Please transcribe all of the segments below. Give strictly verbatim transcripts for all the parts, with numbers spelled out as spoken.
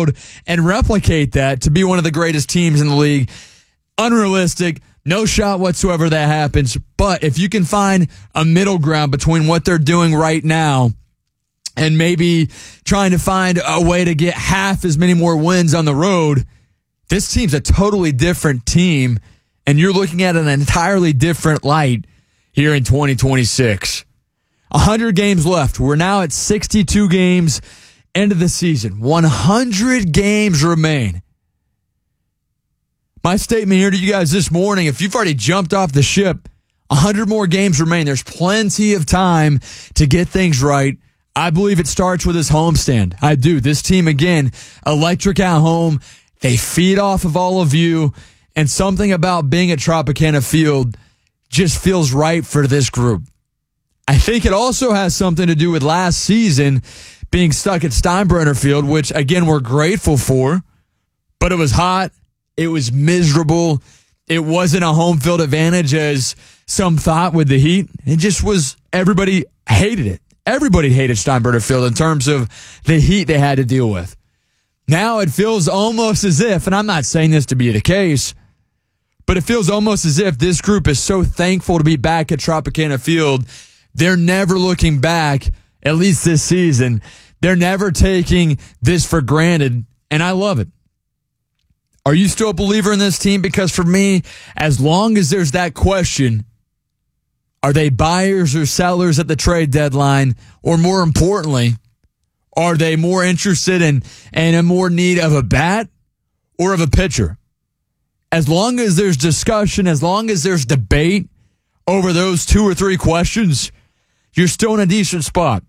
road and replicate that to be one of the greatest teams in the league. Unrealistic. No shot whatsoever that happens. But if you can find a middle ground between what they're doing right now and maybe trying to find a way to get half as many more wins on the road, this team's a totally different team, and you're looking at an entirely different light here in twenty twenty-six. one hundred games left. We're now at sixty-two games into the season. one hundred games remain. My statement here to you guys this morning, if you've already jumped off the ship, one hundred more games remain. There's plenty of time to get things right. I believe it starts with this homestand. I do. This team, again, electric at home. They feed off of all of you. And something about being at Tropicana Field just feels right for this group. I think it also has something to do with last season being stuck at Steinbrenner Field, which, again, we're grateful for. But it was hot. It was miserable. It wasn't a home field advantage as some thought with the heat. It just was, everybody hated it. Everybody hated Steinbrenner Field in terms of the heat they had to deal with. Now it feels almost as if, and I'm not saying this to be the case, but it feels almost as if this group is so thankful to be back at Tropicana Field, they're never looking back, at least this season. They're never taking this for granted, and I love it. Are you still a believer in this team? Because for me, as long as there's that question, are they buyers or sellers at the trade deadline? Or more importantly, are they more interested in and in more need of a bat or of a pitcher? As long as there's discussion, as long as there's debate over those two or three questions, you're still in a decent spot.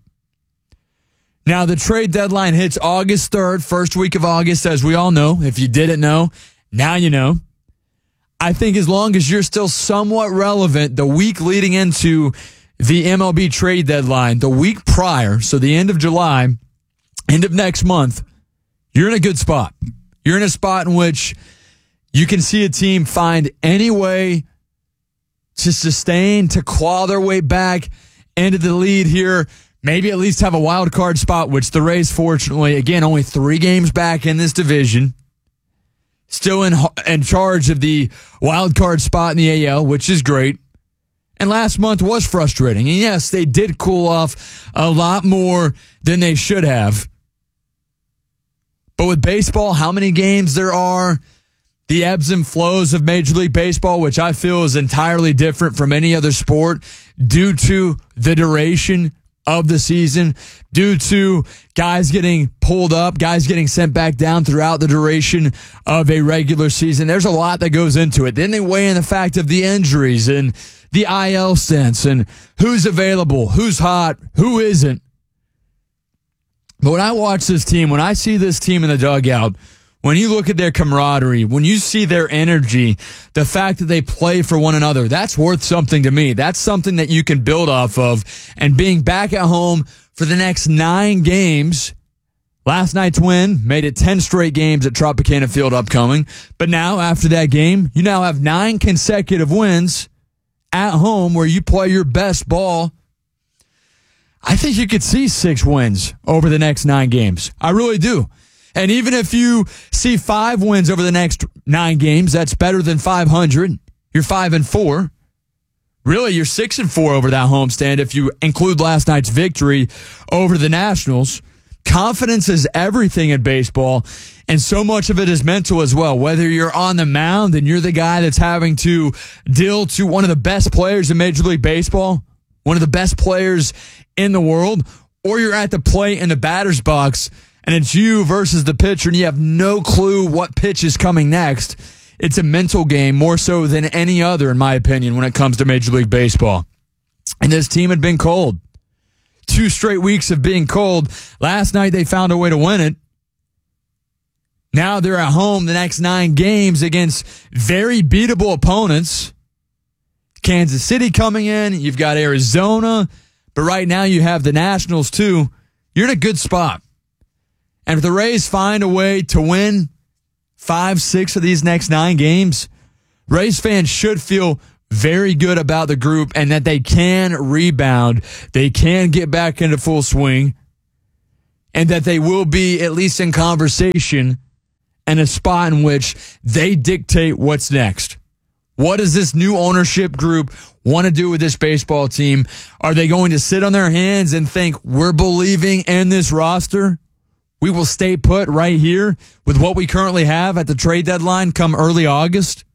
Now, the trade deadline hits August third, first week of August, as we all know. If you didn't know, now you know. I think as long as you're still somewhat relevant, the week leading into the M L B trade deadline, the week prior, so the end of July, end of next month, you're in a good spot. You're in a spot in which you can see a team find any way to sustain, to claw their way back into the lead here. Maybe at least have a wild card spot, which the Rays, fortunately, again, only three games back in this division. Still in, in charge of the wild card spot in the A L, which is great. And last month was frustrating. And yes, they did cool off a lot more than they should have. But with baseball, how many games there are, the ebbs and flows of Major League Baseball, which I feel is entirely different from any other sport due to the duration of the season, due to guys getting pulled up, guys getting sent back down throughout the duration of a regular season. There's a lot that goes into it. Then they weigh in the fact of the injuries and the I L stints and who's available, who's hot, who isn't. But when I watch this team, when I see this team in the dugout, when you look at their camaraderie, when you see their energy, the fact that they play for one another, that's worth something to me. That's something that you can build off of. And being back at home for the next nine games, last night's win made it ten straight games at Tropicana Field upcoming. But now, after that game, you now have nine consecutive wins at home where you play your best ball. I think you could see six wins over the next nine games. I really do. And even if you see five wins over the next nine games, that's better than five hundred. You're five and four. Really, you're six and four over that homestand if you include last night's victory over the Nationals. Confidence is everything in baseball, and so much of it is mental as well. Whether you're on the mound and you're the guy that's having to deal to one of the best players in Major League Baseball, one of the best players in the world, or you're at the plate in the batter's box, and it's you versus the pitcher, and you have no clue what pitch is coming next. It's a mental game more so than any other, in my opinion, when it comes to Major League Baseball. And this team had been cold. Two straight weeks of being cold. Last night they found a way to win it. Now they're at home the next nine games against very beatable opponents. Kansas City coming in. You've got Arizona. But right now you have the Nationals too. You're in a good spot. And if the Rays find a way to win five, six of these next nine games, Rays fans should feel very good about the group and that they can rebound. They can get back into full swing. and that they will be at least in conversation and a spot in which they dictate what's next. What does this new ownership group want to do with this baseball team? Are they going to sit on their hands and think, we're believing in this roster? We will stay put right here with what we currently have at the trade deadline come early August?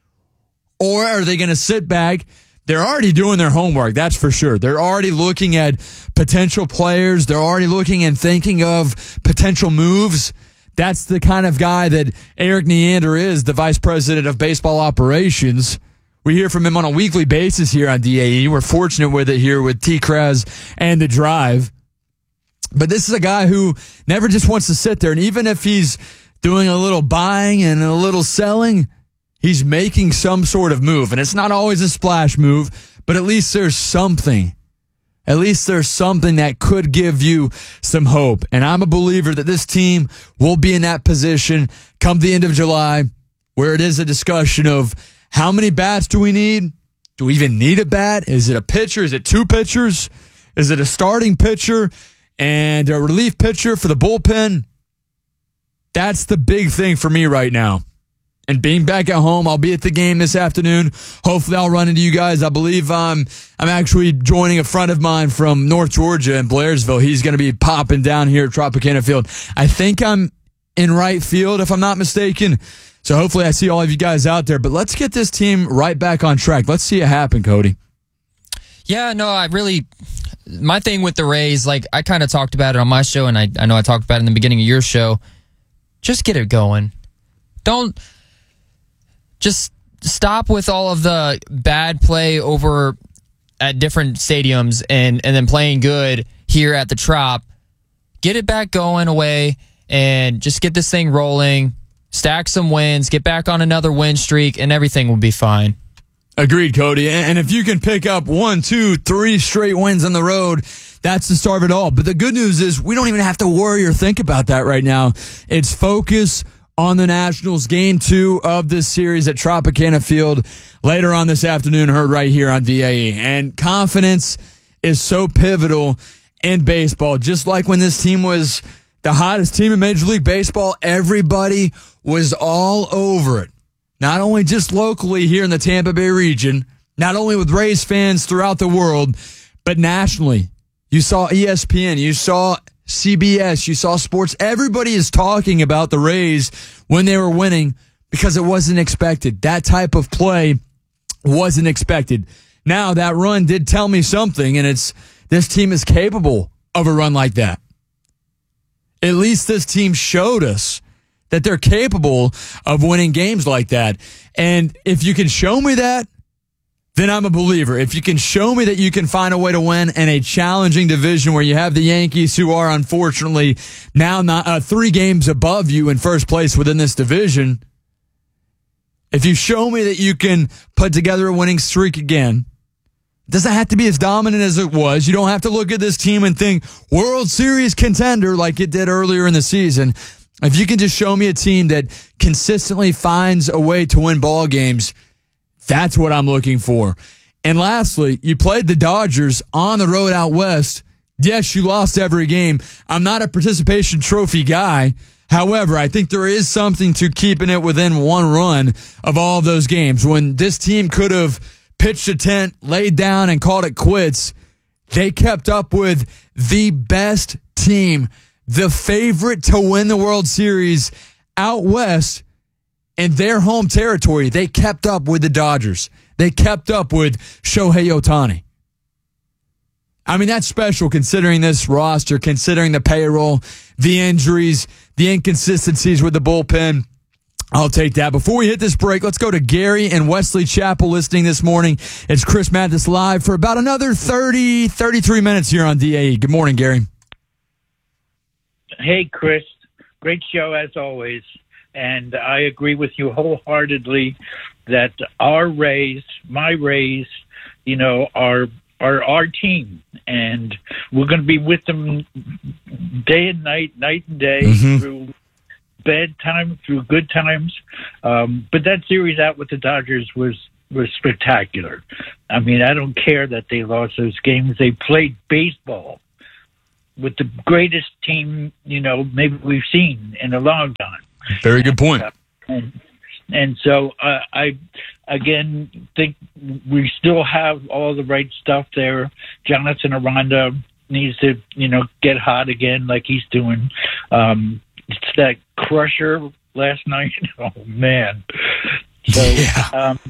Or are they going to sit back? They're already doing their homework, that's for sure. They're already looking at potential players. They're already looking and thinking of potential moves. That's the kind of guy that Eric Neander is, the vice president of baseball operations. We hear from him on a weekly basis here on D A E. We're fortunate with it here with T-Kraz and The Drive. But this is a guy who never just wants to sit there. And even if he's doing a little buying and a little selling, he's making some sort of move. And it's not always a splash move, but at least there's something. At least there's something that could give you some hope. And I'm a believer that this team will be in that position come the end of July, where it is a discussion of how many bats do we need? Do we even need a bat? Is it a pitcher? Is it two pitchers? Is it a starting pitcher and a relief pitcher for the bullpen? That's the big thing for me right now. And being back at home, I'll be at the game this afternoon. Hopefully I'll run into you guys. I believe um, I'm actually joining a friend of mine from North Georgia in Blairsville. He's going to be popping down here at Tropicana Field. I think I'm in right field, if I'm not mistaken. So hopefully I see all of you guys out there. But let's get this team right back on track. Let's see it happen, Cody. Yeah, no, I really... My thing with the Rays, like I kind of talked about it on my show, and I, I know I talked about it in the beginning of your show. Just get it going. Don't... Just stop with all of the bad play over at different stadiums and, and then playing good here at the Trop. Get it back going away and just get this thing rolling. Stack some wins. Get back on another win streak, and everything will be fine. Agreed, Cody. And if you can pick up one, two, three straight wins on the road, that's the start of it all. But the good news is we don't even have to worry or think about that right now. It's focus on the Nationals, game two of this series at Tropicana Field later on this afternoon, heard right here on D A E. And confidence is so pivotal in baseball. Just like when this team was the hottest team in Major League Baseball, everybody was all over it. Not only just locally here in the Tampa Bay region, not only with Rays fans throughout the world, but nationally. You saw E S P N, you saw C B S, you saw sports. Everybody is talking about the Rays when they were winning because it wasn't expected. That type of play wasn't expected. Now, that run did tell me something, and it's this team is capable of a run like that. At least this team showed us that they're capable of winning games like that. And if you can show me that, then I'm a believer. If you can show me that you can find a way to win in a challenging division where you have the Yankees, who are unfortunately now not uh, three games above you in first place within this division, if you show me that you can put together a winning streak again, it doesn't have to be as dominant as it was. You don't have to look at this team and think World Series contender like it did earlier in the season. If you can just show me a team that consistently finds a way to win ball games, that's what I'm looking for. And lastly, you played the Dodgers on the road out west. Yes, you lost every game. I'm not a participation trophy guy. However, I think there is something to keeping it within one run of all of those games. When this team could have pitched a tent, laid down, and called it quits, they kept up with the best team, the favorite to win the World Series out west in their home territory. They kept up with the Dodgers. They kept up with Shohei Ohtani. I mean, that's special considering this roster, considering the payroll, the injuries, the inconsistencies with the bullpen. I'll take that. Before we hit this break, let's go to Gary and Wesley Chapel listening this morning. It's Chris Mathis live for about another thirty, thirty-three minutes here on D A E. Good morning, Gary. Hey, Chris. Great show as always. And I agree with you wholeheartedly that our Rays, my Rays, you know, are are our team. And we're going to be with them day and night, night and day, mm-hmm. through bad times, through good times. Um, but that series out with the Dodgers was, was spectacular. I mean, I don't care that they lost those games. They played baseball. with the greatest team, you know, maybe we've seen in a long time. Very good point. And, and so uh, I, again, think we still have all the right stuff there. Jonathan Aranda needs to, you know, get hot again like he's doing. Um, it's that crusher last night. Oh, man. So, yeah. um,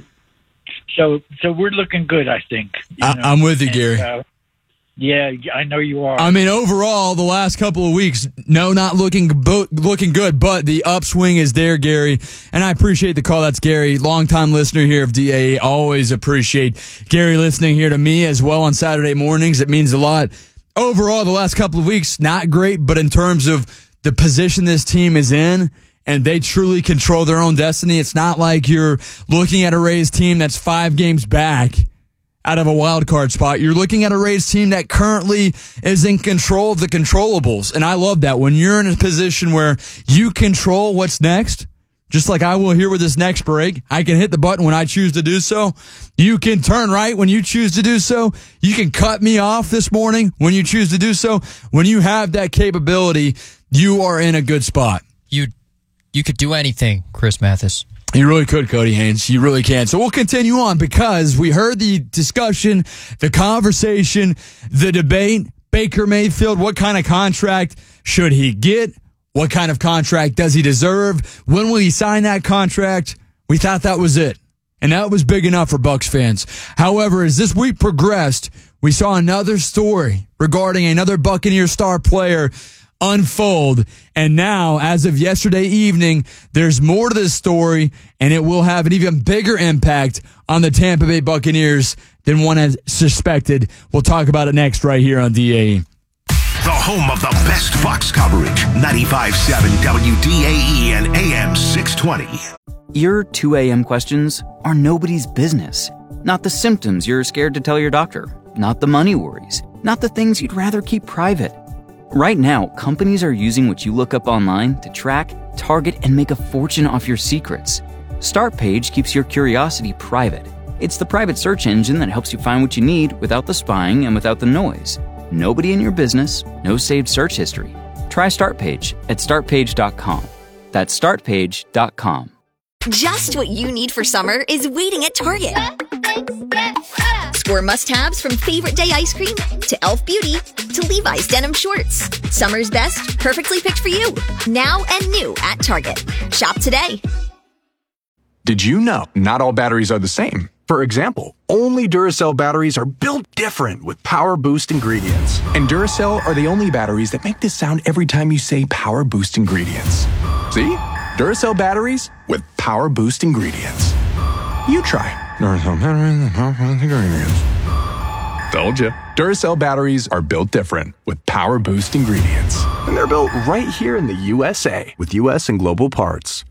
so, so we're looking good, I think. You I, know? I'm with you, and, Gary. Uh, Yeah, I know you are. I mean, overall, the last couple of weeks, no, not looking bo- looking good, but the upswing is there, Gary. And I appreciate the call. That's Gary, longtime listener here of D A E. Always appreciate Gary listening here to me as well on Saturday mornings. It means a lot. Overall, the last couple of weeks, not great, but in terms of the position this team is in, and they truly control their own destiny, it's not like you're looking at a Rays team that's five games back out of a wild card spot. You're looking at a Rays team that currently is in control of the controllables. And I love that. When you're in a position where you control what's next, just like I will here with this next break, I can hit the button when I choose to do so. You can turn right when you choose to do so. You can cut me off this morning when you choose to do so. When you have that capability, you are in a good spot. You, you could do anything, Chris Mathis. You really could, Cody Haynes. You really can. So we'll continue on because we heard the discussion, the conversation, the debate. Baker Mayfield, what kind of contract should he get? What kind of contract does he deserve? When will he sign that contract? We thought that was it. And that was big enough for Bucs fans. However, as this week progressed, we saw another story regarding another Buccaneer star player unfold. And now, as of yesterday evening, there's more to this story, and it will have an even bigger impact on the Tampa Bay Buccaneers than one has suspected. We'll talk about it next right here on D A E. The home of the best Bucs coverage. ninety-five point seven W D A E and A M six twenty. Your two a.m. questions are nobody's business. Not the symptoms you're scared to tell your doctor. Not the money worries. Not the things you'd rather keep private. Right now, companies are using what you look up online to track, target, and make a fortune off your secrets. StartPage keeps your curiosity private. It's the private search engine that helps you find what you need without the spying and without the noise. Nobody in your business, no saved search history. Try StartPage at start page dot com. That's start page dot com. Just what you need for summer is waiting at Target. Score must-haves from Favorite Day ice cream to e l f Beauty to Levi's denim shorts. Summer's best, perfectly picked for you. Now and new at Target. Shop today. Did you know not all batteries are the same? For example, only Duracell batteries are built different with Power Boost ingredients. And Duracell are the only batteries that make this sound every time you say Power Boost ingredients. See? Duracell batteries with Power Boost ingredients. You try. Duracell batteries with Power Boost ingredients. Told you. Duracell batteries are built different with Power Boost ingredients. And they're built right here in the U S A with U S and global parts.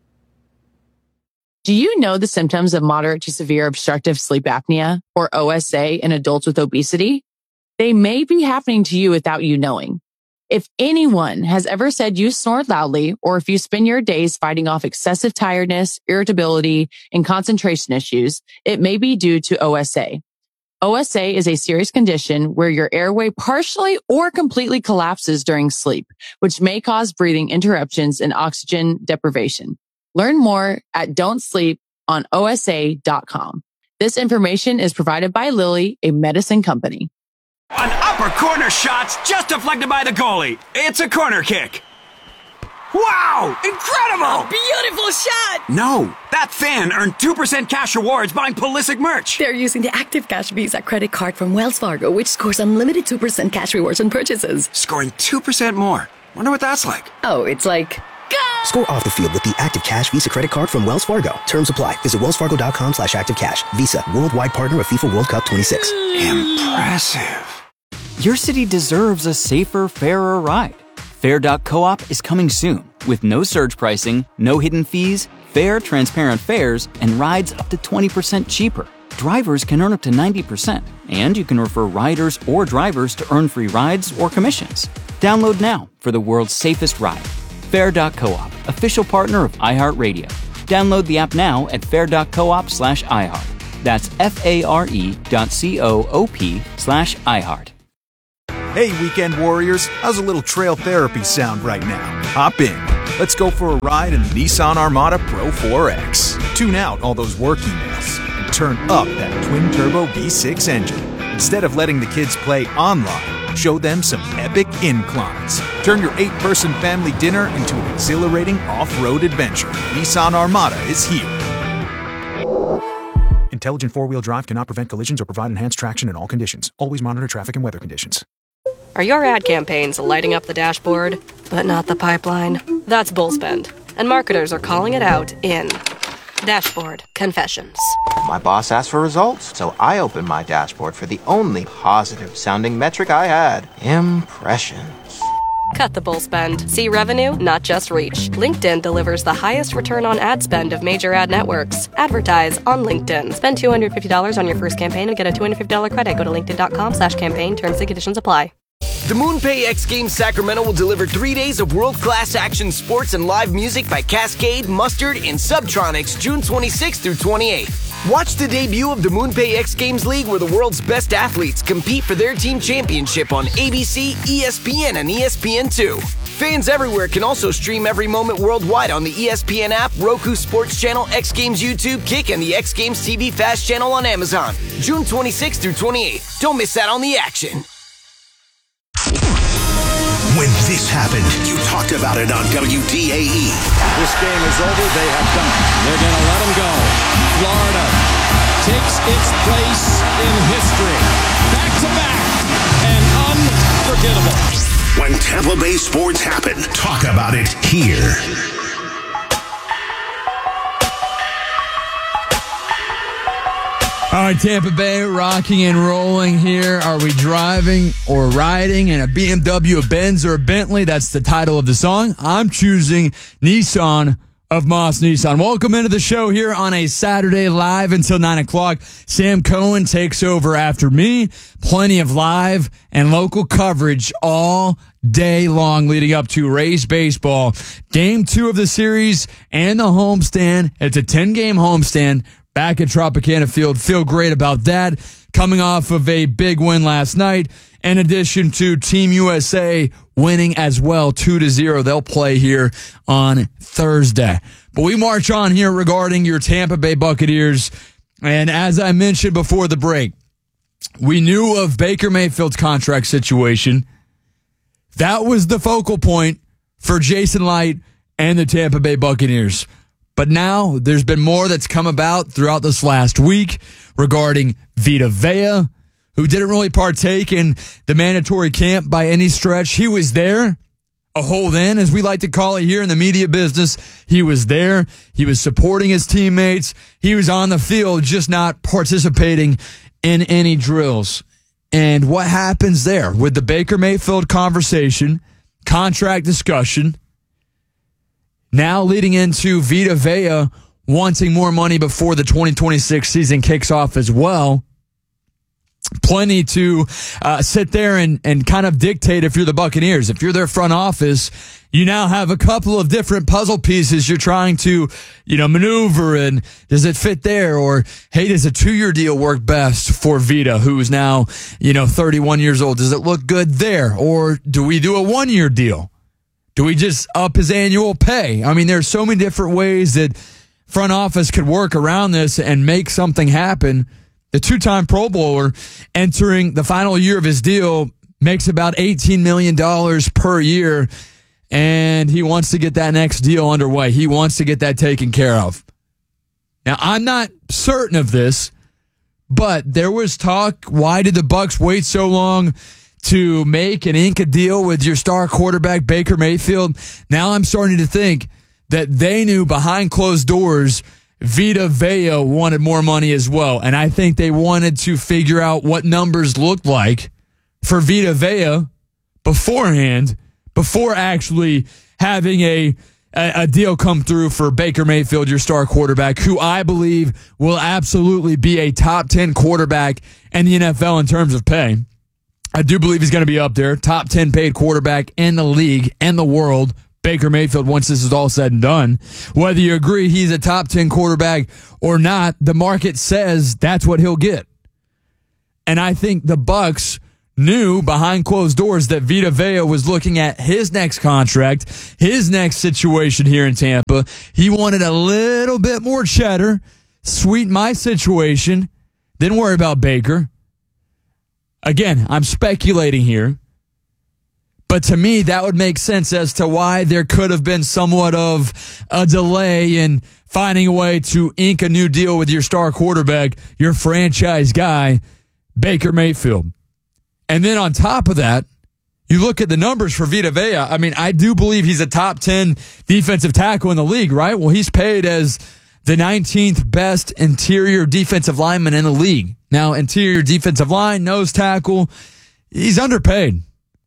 Do you know the symptoms of moderate to severe obstructive sleep apnea, or O S A, in adults with obesity? They may be happening to you without you knowing. If anyone has ever said you snore loudly, or if you spend your days fighting off excessive tiredness, irritability, and concentration issues, it may be due to O S A. O S A is a serious condition where your airway partially or completely collapses during sleep, which may cause breathing interruptions and oxygen deprivation. Learn more at don't sleep on O S A dot com. This information is provided by Lilly, a medicine company. An upper corner shot's just deflected by the goalie. It's a corner kick. Wow! Incredible! Beautiful shot! No, that fan earned two percent cash rewards buying Pulisic merch. They're using the Active Cash Visa credit card from Wells Fargo, which scores unlimited two percent cash rewards on purchases. Scoring two percent more. Wonder what that's like. Oh, it's like... Go! Score off the field with the Active Cash Visa credit card from Wells Fargo. Terms apply. Visit wellsfargo.com slash activecash. Visa, worldwide partner of FIFA World Cup twenty-six. Impressive. Your city deserves a safer, fairer ride. Fair dot coop is coming soon with no surge pricing, no hidden fees, fair, transparent fares, and rides up to twenty percent cheaper. Drivers can earn up to ninety percent, and you can refer riders or drivers to earn free rides or commissions. Download now for the world's safest ride. Fair dot coop, official partner of iHeartRadio. Download the app now at fair dot coop slash iHeart. That's F A R E dot C O O P slash iHeart. Hey, weekend warriors, how's a little trail therapy sound right now? Hop in. Let's go for a ride in the Nissan Armada Pro four X. Tune out all those work emails and turn up that twin-turbo V six engine. Instead of letting the kids play online, show them some epic inclines. Turn your eight-person family dinner into an exhilarating off-road adventure. Nissan Armada is here. Intelligent four-wheel drive cannot prevent collisions or provide enhanced traction in all conditions. Always monitor traffic and weather conditions. Are your ad campaigns lighting up the dashboard, but not the pipeline? That's Bullspend, and marketers are calling it out in Dashboard Confessions. My boss asked for results, so I opened my dashboard for the only positive-sounding metric I had, impressions. Cut the bull spend. See revenue, not just reach. LinkedIn delivers the highest return on ad spend of major ad networks. Advertise on LinkedIn. Spend two hundred fifty dollars on your first campaign and get a two hundred fifty dollars credit. Go to linkedin.com slash campaign. Terms and conditions apply. The MoonPay X Games Sacramento will deliver three days of world-class action sports and live music by Cascade, Mustard, and Subtronics June twenty-sixth through twenty-eighth. Watch the debut of the MoonPay X Games League, where the world's best athletes compete for their team championship on A B C, E S P N, and E S P N two. Fans everywhere can also stream every moment worldwide on the E S P N app, Roku Sports Channel, X Games YouTube, Kick, and the X Games T V Fast Channel on Amazon. June twenty-sixth through twenty-eighth. Don't miss out on the action. When this happened, you talked about it on W D A E. This game is over. They have done it. They're going to let them go. Florida takes its place in history. Back to back and unforgettable. When Tampa Bay sports happen, talk about it here. All right, Tampa Bay rocking and rolling here. Are we driving or riding in a B M W, a Benz, or a Bentley? That's the title of the song. I'm choosing Nissan of Moss Nissan. Welcome into the show here on a Saturday, live until nine o'clock. Sam Cohen takes over after me. Plenty of live and local coverage all day long leading up to Rays baseball. Game two of the series and the homestand. It's a ten-game homestand back at Tropicana Field. Feel great about that. Coming off of a big win last night, in addition to Team U S A winning as well, two to zero. They'll play here on Thursday. But we march on here regarding your Tampa Bay Buccaneers. And as I mentioned before the break, we knew of Baker Mayfield's contract situation. That was the focal point for Jason Light and the Tampa Bay Buccaneers. But now there's been more that's come about throughout this last week regarding Vita Vea, who didn't really partake in the mandatory camp by any stretch. He was there, a hold in, as we like to call it here in the media business. He was there. He was supporting his teammates. He was on the field, just not participating in any drills. And what happens there with the Baker Mayfield conversation, contract discussion, now leading into Vita Vea wanting more money before the twenty twenty-six season kicks off as well. Plenty to uh, sit there and, and kind of dictate if you're the Buccaneers. If you're their front office, you now have a couple of different puzzle pieces you're trying to, you know, maneuver, and does it fit there? Or, hey, does a two-year deal work best for Vita, who is now, you know, thirty-one years old? Does it look good there? Or do we do a one-year deal? Do we just up his annual pay? I mean, there's so many different ways that front office could work around this and make something happen. The two-time Pro Bowler entering the final year of his deal makes about eighteen million dollars per year, and he wants to get that next deal underway. He wants to get that taken care of. Now, I'm not certain of this, but there was talk, why did the Bucs wait so long to make and ink a deal with your star quarterback, Baker Mayfield? Now I'm starting to think that they knew behind closed doors Vita Vea wanted more money as well. And I think they wanted to figure out what numbers looked like for Vita Vea beforehand, before actually having a, a, a deal come through for Baker Mayfield, your star quarterback, who I believe will absolutely be a top ten quarterback in the N F L in terms of pay. I do believe he's going to be up there, top ten paid quarterback in the league and the world, Baker Mayfield, once this is all said and done. Whether you agree he's a top ten quarterback or not, the market says that's what he'll get. And I think the Bucs knew behind closed doors that Vita Vea was looking at his next contract, his next situation here in Tampa. He wanted a little bit more cheddar, sweeten my situation, didn't worry about Baker. Again, I'm speculating here, but to me, that would make sense as to why there could have been somewhat of a delay in finding a way to ink a new deal with your star quarterback, your franchise guy, Baker Mayfield. And then on top of that, you look at the numbers for Vita Vea. I mean, I do believe he's a top ten defensive tackle in the league, right? Well, he's paid as the nineteenth best interior defensive lineman in the league. Now, interior defensive line, nose tackle, he's underpaid.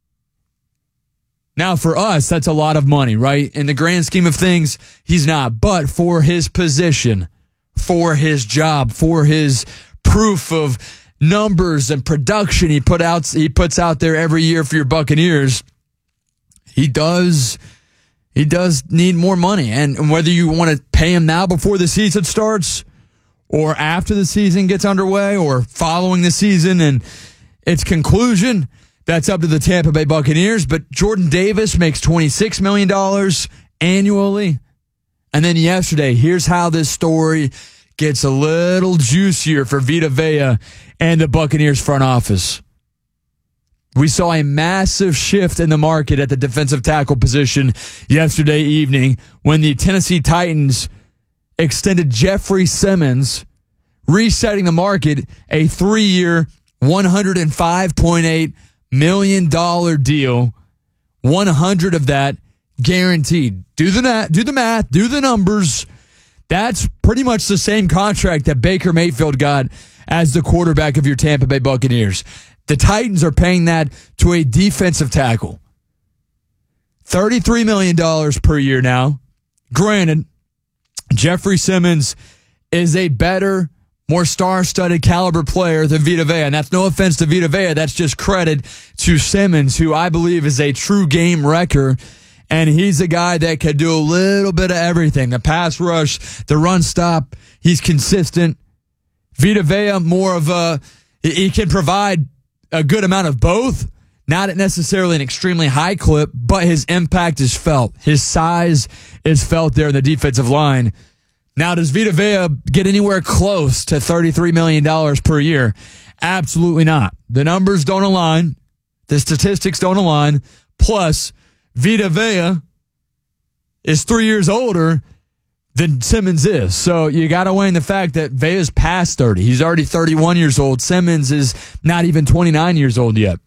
Now, for us, that's a lot of money, right? In the grand scheme of things, he's not. But for his position, for his job, for his proof of numbers and production he put out he puts out there every year for your Buccaneers, he does he does need more money. And whether you want to pay him now before the season starts or after the season gets underway or following the season and its conclusion, that's up to the Tampa Bay Buccaneers. But Jordan Davis makes twenty-six million dollars annually. And then yesterday, here's how this story gets a little juicier for Vita Vea and the Buccaneers front office. We saw a massive shift in the market at the defensive tackle position yesterday evening when the Tennessee Titans extended Jeffrey Simmons, resetting the market, a three-year, one hundred five point eight million dollars deal, one hundred of that guaranteed. Do the math, do the math, do the numbers. That's pretty much the same contract that Baker Mayfield got as the quarterback of your Tampa Bay Buccaneers. The Titans are paying that to a defensive tackle. thirty-three million dollars per year now. Granted, Jeffrey Simmons is a better, more star-studded caliber player than Vita Vea. And that's no offense to Vita Vea. That's just credit to Simmons, who I believe is a true game wrecker. And he's a guy that can do a little bit of everything. The pass rush, the run stop, he's consistent. Vita Vea, more of a, he can provide a good amount of both. Not at necessarily an extremely high clip, but his impact is felt. His size is felt there in the defensive line. Now, does Vita Vea get anywhere close to thirty-three million dollars per year? Absolutely not. The numbers don't align. The statistics don't align. Plus, Vita Vea is three years older than Simmons is. So you got to weigh in the fact that Vea's past thirty. He's already thirty-one years old. Simmons is not even twenty-nine years old yet.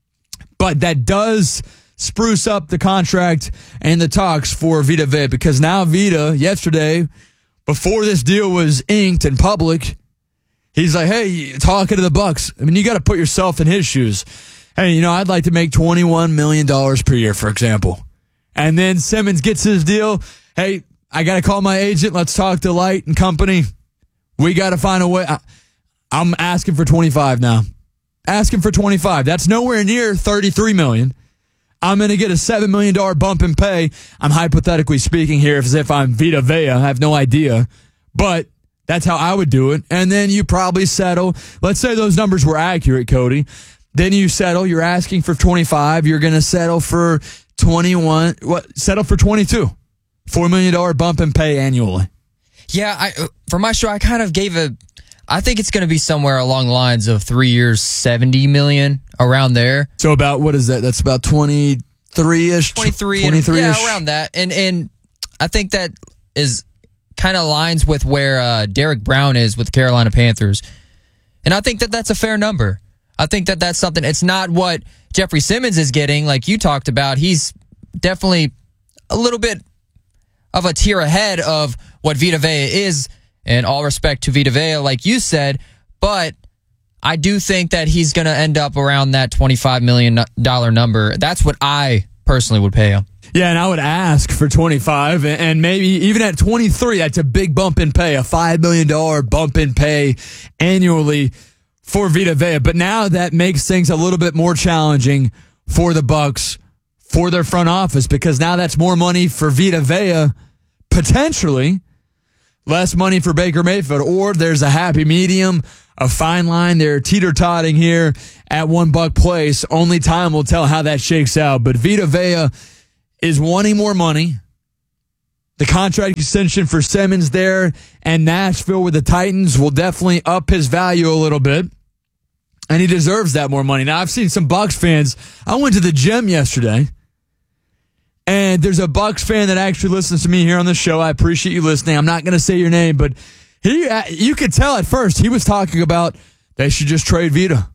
But that does spruce up the contract and the talks for Vita Vea, because now Vita, yesterday, before this deal was inked in public, he's like, hey, talking to the Bucs. I mean, you got to put yourself in his shoes. Hey, you know, I'd like to make twenty-one million dollars per year, for example. And then Simmons gets his deal. Hey, I got to call my agent. Let's talk to Light and Company. We got to find a way. I, I'm asking for twenty-five now. Asking for twenty-five. That's nowhere near thirty-three million dollars. I'm going to get a seven million dollars bump in pay. I'm hypothetically speaking here as if I'm Vita Vea. I have no idea. But that's how I would do it. And then you probably settle. Let's say those numbers were accurate, Cody. Then you settle. You're asking for twenty-five. You're going to settle for twenty-one. What? Settle for twenty-two. four million dollars bump in pay annually. Yeah, I, for my show, I kind of gave a, I think it's going to be somewhere along the lines of three years, seventy million, around there. So about, what is that? That's about twenty-three-ish? twenty-three. twenty-three-ish? Yeah, around that. And, and I think that is kind of aligns with where uh, Derek Brown is with the Carolina Panthers. And I think that that's a fair number. I think that that's something, it's not what Jeffrey Simmons is getting, like you talked about. He's definitely a little bit of a tier ahead of what Vita Vea is, and all respect to Vita Vea, like you said, but I do think that he's going to end up around that twenty-five million dollars number. That's what I personally would pay him. Yeah, and I would ask for twenty-five, and maybe even at twenty-three, that's a big bump in pay, a five million dollars bump in pay annually for Vita Vea. But now that makes things a little bit more challenging for the Bucs, for their front office, because now that's more money for Vita Vea, potentially less money for Baker Mayfield, or there's a happy medium. a fine line. They're teeter-totting here at one buck place. Only time will tell how that shakes out. But Vita Vea is wanting more money. The contract extension for Simmons there and Nashville with the Titans will definitely up his value a little bit. And he deserves that more money. Now, I've seen some Bucks fans. I went to the gym yesterday, and there's a Bucks fan that actually listens to me here on the show. I appreciate you listening. I'm not going to say your name, but he, you could tell at first he was talking about they should just trade Vita.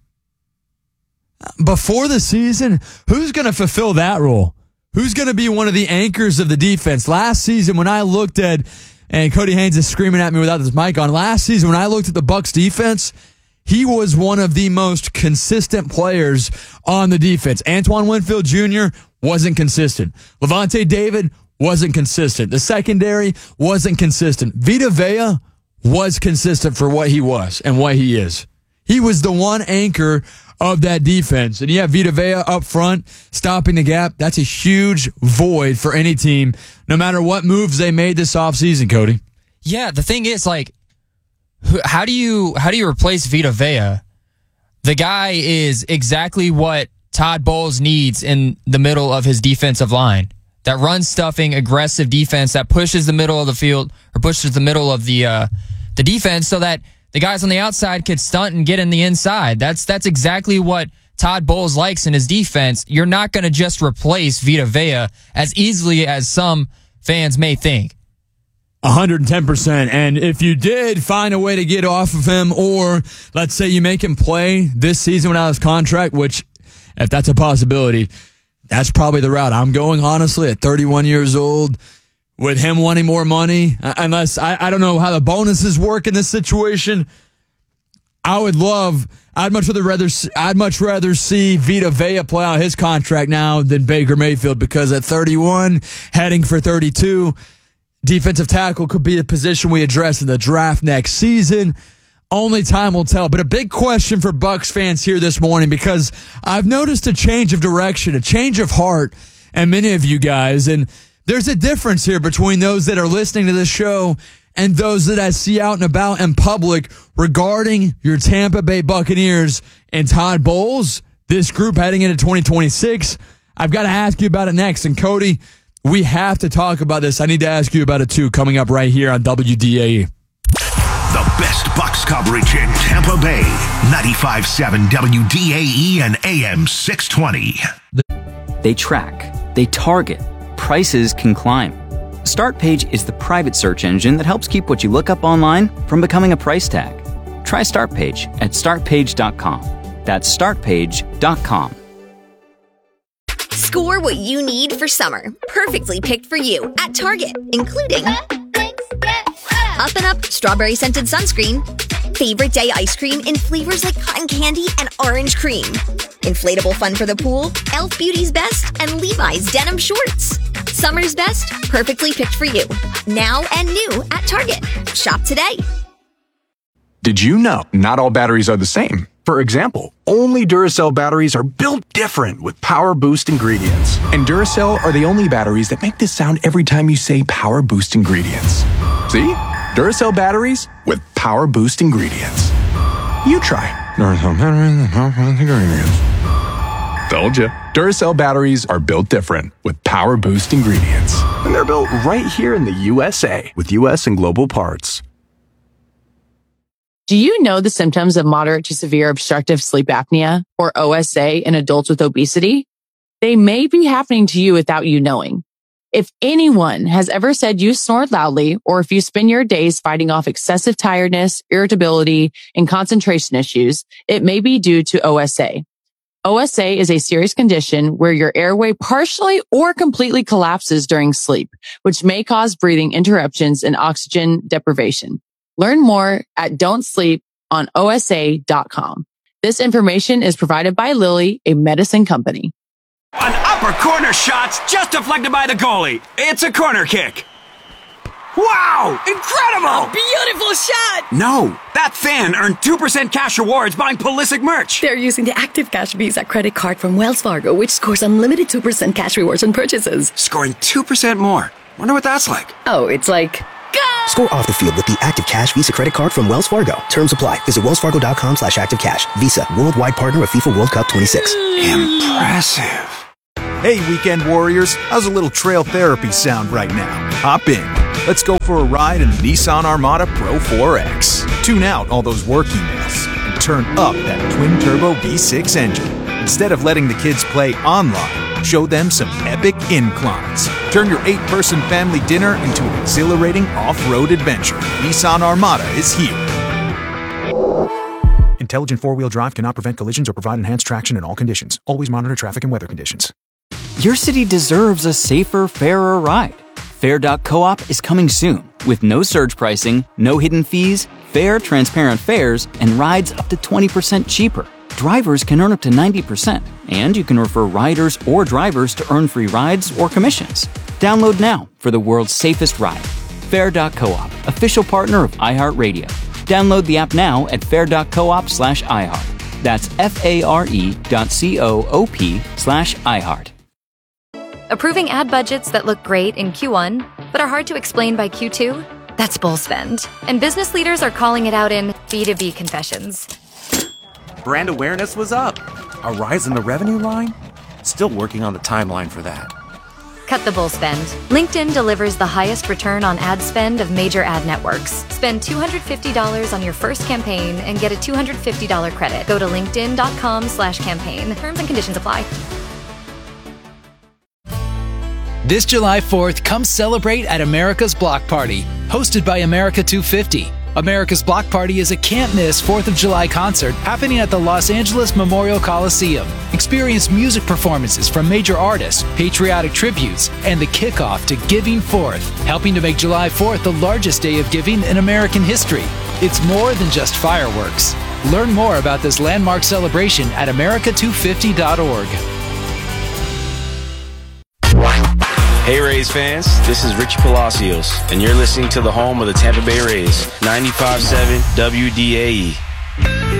Before the season, who's going to fulfill that role? Who's going to be one of the anchors of the defense? Last season, when I looked at, and Cody Haynes is screaming at me without his mic on, last season when I looked at the Bucks defense, he was one of the most consistent players on the defense. Antoine Winfield Junior wasn't consistent. Levante David wasn't consistent. The secondary wasn't consistent. Vita Vea was consistent for what he was and what he is. He was the one anchor of that defense. And you have Vita Vea up front, stopping the gap. That's a huge void for any team, no matter what moves they made this offseason, Cody. Yeah, the thing is, like, how do you how do you replace Vita Vea? The guy is exactly what Todd Bowles needs in the middle of his defensive line. That run-stuffing, aggressive defense that pushes the middle of the field, or pushes the middle of the uh, the defense so that the guys on the outside could stunt and get in the inside. That's that's exactly what Todd Bowles likes in his defense. You're not going to just replace Vita Vea as easily as some fans may think. one hundred ten percent. And if you did find a way to get off of him, or let's say you make him play this season without his contract, which, if that's a possibility, that's probably the route I'm going, honestly, at thirty-one years old. With him wanting more money, unless I, I don't know how the bonuses work in this situation. I would love, I'd much rather, rather I'd much rather see Vita Vea play out his contract now than Baker Mayfield, because at thirty-one, heading for thirty-two, defensive tackle could be a position we address in the draft next season. Only time will tell. But a big question for Bucks fans here this morning, because I've noticed a change of direction, a change of heart, and many of you guys, and there's a difference here between those that are listening to this show and those that I see out and about in public regarding your Tampa Bay Buccaneers and Todd Bowles, this group heading into twenty twenty-six. I've got to ask you about it next. And Cody, we have to talk about this. I need to ask you about it too, coming up right here on W D A E. The best Bucks coverage in Tampa Bay. ninety-five point seven W D A E and A M six twenty. They track, they target, prices can climb. StartPage is the private search engine that helps keep what you look up online from becoming a price tag. Try StartPage at start page dot com. That's start page dot com. Score what you need for summer, perfectly picked for you at Target, including Up and Up strawberry scented sunscreen, favorite day ice cream in flavors like cotton candy and orange cream, inflatable fun for the pool, e l f Beauty's Best, and Levi's denim shorts. Summer's best, perfectly picked for you. Now and new at Target. Shop today. Did you know not all batteries are the same? For example, only Duracell batteries are built different with Power Boost ingredients. And Duracell are the only batteries that make this sound every time you say Power Boost ingredients. See? Duracell batteries with Power Boost ingredients. You try. Duracell batteries with Power Boost ingredients. Told you. Duracell batteries are built different with Power Boost ingredients. And they're built right here in the U S A with U S and global parts. Do you know the symptoms of moderate to severe obstructive sleep apnea, or O S A, in adults with obesity? They may be happening to you without you knowing. If anyone has ever said you snore loudly, or if you spend your days fighting off excessive tiredness, irritability, and concentration issues, it may be due to O S A. O S A is a serious condition where your airway partially or completely collapses during sleep, which may cause breathing interruptions and oxygen deprivation. Learn more at don't sleep on O S A dot com. This information is provided by Lilly, a medicine company. An upper corner shot's just deflected by the goalie. It's a corner kick. Wow! Incredible! A beautiful shot! No, that fan earned two percent cash rewards buying Pulisic merch. They're using the Active Cash Visa credit card from Wells Fargo, which scores unlimited two percent cash rewards on purchases. Scoring two percent more. Wonder what that's like. Oh, it's like... Go! Score off the field with the Active Cash Visa credit card from Wells Fargo. Terms apply. Visit wellsfargo.com slash activecash. Visa, worldwide partner of FIFA World Cup twenty-six. Impressive. Hey, weekend warriors, how's a little trail therapy sound right now? Hop in. Let's go for a ride in the Nissan Armada Pro four X. Tune out all those work emails and turn up that twin-turbo V six engine. Instead of letting the kids play online, show them some epic inclines. Turn your eight-person family dinner into an exhilarating off-road adventure. Nissan Armada is here. Intelligent four-wheel drive cannot prevent collisions or provide enhanced traction in all conditions. Always monitor traffic and weather conditions. Your city deserves a safer, fairer ride. Fair dot coop is coming soon with no surge pricing, no hidden fees, fair, transparent fares, and rides up to twenty percent cheaper. Drivers can earn up to ninety percent, and you can refer riders or drivers to earn free rides or commissions. Download now for the world's safest ride. Fair dot coop, official partner of iHeartRadio. Download the app now at fair dot coop slash iHeart. That's F-A-R-E dot C-O-O-P slash iHeart. Approving ad budgets that look great in Q one, but are hard to explain by Q two? That's bull spend. And business leaders are calling it out in B two B confessions. Brand awareness was up. A rise in the revenue line? Still working on the timeline for that. Cut the bull spend. LinkedIn delivers the highest return on ad spend of major ad networks. Spend two hundred fifty dollars on your first campaign and get a two hundred fifty dollars credit. Go to linkedin.com slash campaign. Terms and conditions apply. This July fourth, come celebrate at America's Block Party, hosted by America two fifty. America's Block Party is a can't-miss fourth of July concert happening at the Los Angeles Memorial Coliseum. Experience music performances from major artists, patriotic tributes, and the kickoff to Giving Fourth, helping to make July fourth the largest day of giving in American history. It's more than just fireworks. Learn more about this landmark celebration at america two fifty dot org. Hey Rays fans, this is Richie Palacios, and you're listening to the home of the Tampa Bay Rays, ninety-five point seven W D A E.